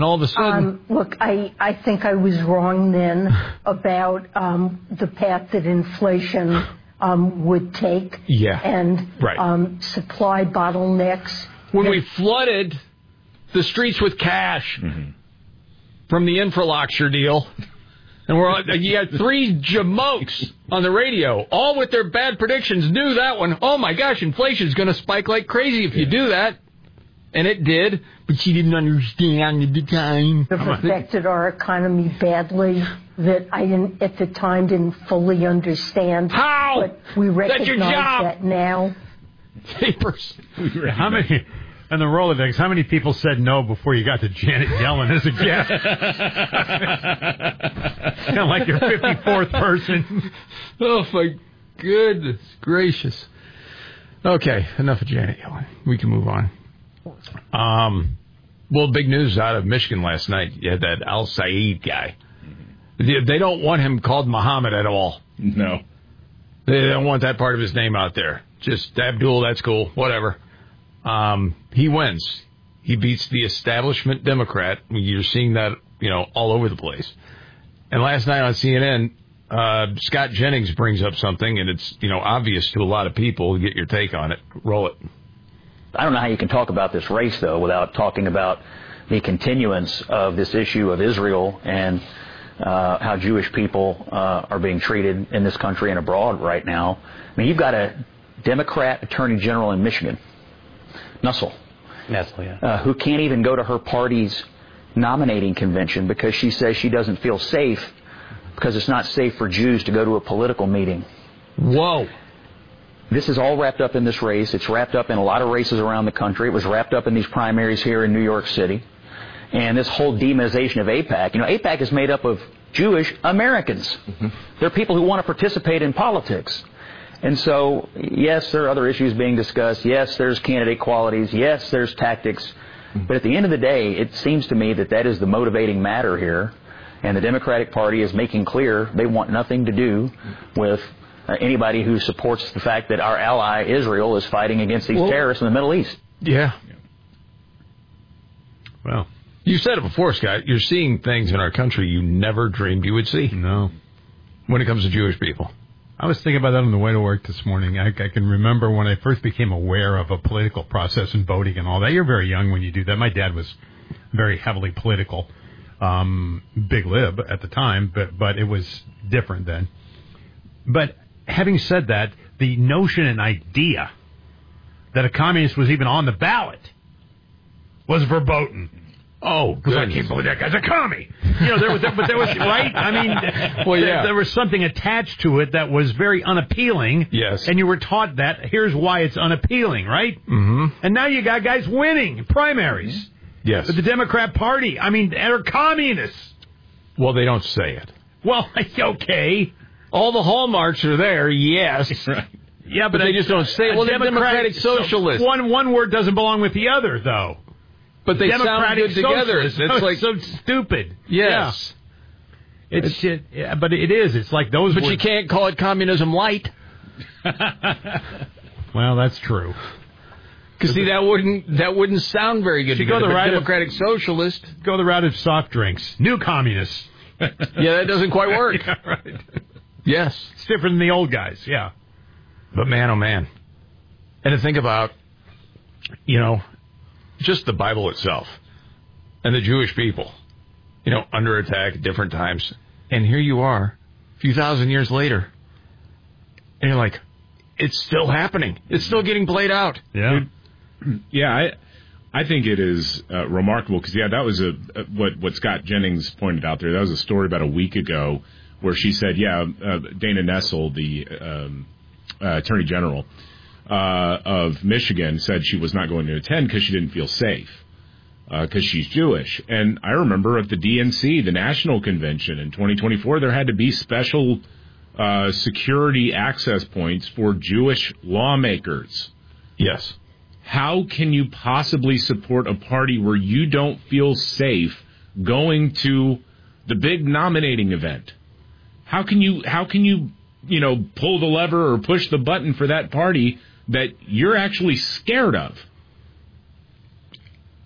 And all of a sudden... Look, I think I was wrong then about the path that inflation would take. Yeah. And supply bottlenecks. When we flooded the streets with cash from the infrastructure deal, and you had three jamokes on the radio, all with their bad predictions, knew that one. Oh, my gosh, inflation's going to spike like crazy if you do that. And it did, but she didn't understand at the time. It affected our economy badly that I at the time didn't fully understand. How? But we recognize that now. Papers. How many... And the Rolodex, how many people said no before you got to Janet Yellen as a guest? Kind of like your 54th person. Oh, my goodness gracious. Okay, enough of Janet Yellen. We can move on. Well, big news out of Michigan last night. You had that Al Saeed guy. They don't want him called Muhammad at all. No. They don't want that part of his name out there. Just Abdul, that's cool, whatever. He wins. He beats the establishment Democrat. You're seeing that, all over the place. And last night on CNN, Scott Jennings brings up something, and it's, obvious to a lot of people. Get your take on it. Roll it. I don't know how you can talk about this race, though, without talking about the continuance of this issue of Israel and how Jewish people are being treated in this country and abroad right now. I mean, you've got a Democrat Attorney General in Michigan, Nussel, who can't even go to her party's nominating convention because she says she doesn't feel safe because it's not safe for Jews to go to a political meeting. Whoa. This is all wrapped up in this race. It's wrapped up in a lot of races around the country. It was wrapped up in these primaries here in New York City. And this whole demonization of AIPAC. AIPAC is made up of Jewish Americans. They're people who want to participate in politics. And so, yes, there are other issues being discussed. Yes, there's candidate qualities. Yes, there's tactics. But at the end of the day, it seems to me that is the motivating matter here. And the Democratic Party is making clear they want nothing to do with anybody who supports the fact that our ally Israel is fighting against these terrorists in the Middle East. Yeah. Well, you said it before, Scott. You're seeing things in our country you never dreamed you would see. No. When it comes to Jewish people. I was thinking about that on the way to work this morning. I can remember when I first became aware of a political process and voting and all that. You're very young when you do that. My dad was very heavily political, big lib at the time, but it was different then. But having said that, the notion and idea that a communist was even on the ballot was verboten. Oh, because I can't believe that guy's a commie. There was right. I mean, there was something attached to it that was very unappealing. Yes, and you were taught that. Here's why it's unappealing, right? Mm-hmm. And now you got guys winning in primaries. Yes, but the Democrat Party. I mean, they're communists. Well, they don't say it. Well, okay. All the hallmarks are there. Yes. Right. Yeah, but they just don't say it. Well, they're Democratic Socialists. One word doesn't belong with the other, though. But they sound good together. It's like so stupid. Yes. Yeah. But it is. It's like those. But you can't call it communism light. Well, that's true. Because see, that wouldn't sound very good. You go the route Democratic Socialist. Go the route of soft drinks. New communists. Yeah, that doesn't quite work. Yeah, right. Yes. It's different than the old guys. Yeah. But man, oh man. And to think about, just the Bible itself and the Jewish people, under attack at different times. And here you are, a few thousand years later, and you're like, it's still happening. It's still getting played out. Yeah. Yeah, I think it is remarkable because, that was what Scott Jennings pointed out there. That was a story about a week ago where she said, Dana Nessel, the Attorney General of Michigan, said she was not going to attend because she didn't feel safe because she's Jewish. And I remember at the DNC, the National Convention in 2024, there had to be special security access points for Jewish lawmakers. Yes. How can you possibly support a party where you don't feel safe going to the big nominating event? How can you pull the lever or push the button for that party that you're actually scared of?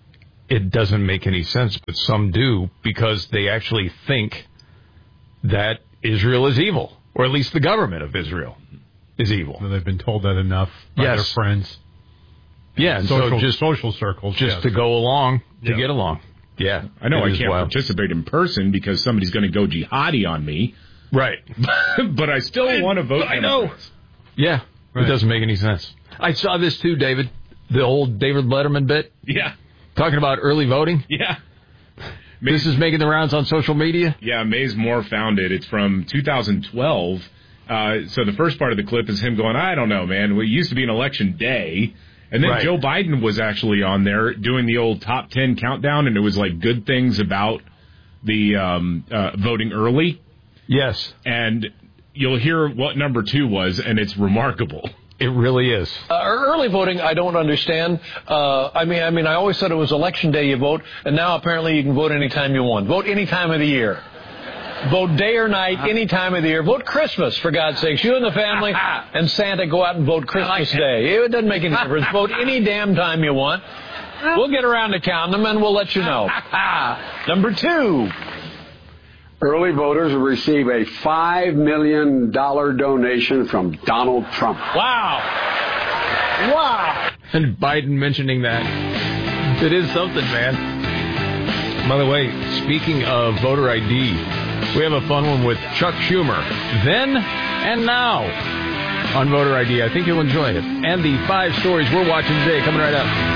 it doesn't make any sense, but some do, because they actually think that Israel is evil, or at least the government of Israel is evil. Well, they've been told that enough by their friends. Yeah, and social, so just social circles. Just to go along, to get along. Yeah. I know I can't participate in person because somebody's going to go jihadi on me. Right. But I still want to vote. I know. Yeah. Right. It doesn't make any sense. I saw this too, David. The old David Letterman bit. Yeah. Talking about early voting. Yeah. This is making the rounds on social media? Yeah, Mays Moore found it. It's from 2012. So the first part of the clip is him going, I don't know, man. It used to be an election day. And then Joe Biden was actually on there doing the old top 10 countdown, and it was like good things about the voting early. Yes. And you'll hear what number 2 was, and it's remarkable. It really is. Early voting, I don't understand. I mean, I always said it was election day you vote, and now apparently you can vote anytime you want. Vote any time of the year. Vote day or night, any time of the year. Vote Christmas, for God's sakes. You and the family and Santa go out and vote Christmas Day. It doesn't make any difference. Vote any damn time you want. We'll get around to counting them, and we'll let you know. Number 2. Early voters will receive a $5 million donation from Donald Trump. Wow. Wow. And Biden mentioning that. It is something, man. By the way, speaking of voter ID, we have a fun one with Chuck Schumer. Then and now on voter ID. I think you'll enjoy it. And the 5 stories we're watching today coming right up.